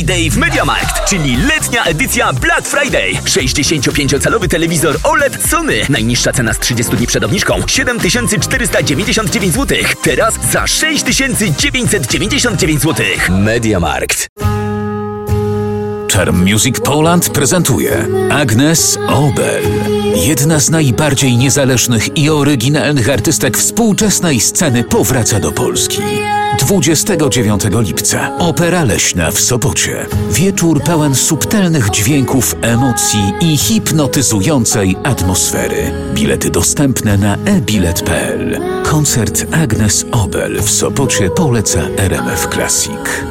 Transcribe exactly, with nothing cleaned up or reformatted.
Day w MediaMarkt, czyli letnia edycja Black Friday. sześćdziesięciopięciocalowy telewizor O L E D Sony. Najniższa cena z trzydziestu dni przed obniżką siedem tysięcy czterysta dziewięćdziesiąt dziewięć złotych. Teraz za sześć tysięcy dziewięćset dziewięćdziesiąt dziewięć złotych. MediaMarkt. Charm Music Poland prezentuje Agnes Obel. Jedna z najbardziej niezależnych i oryginalnych artystek współczesnej sceny powraca do Polski. dwudziestego dziewiątego lipca. Opera Leśna w Sopocie. Wieczór pełen subtelnych dźwięków, emocji i hipnotyzującej atmosfery. Bilety dostępne na e bilet kropka p l. Koncert Agnes Obel w Sopocie poleca R M F Classic.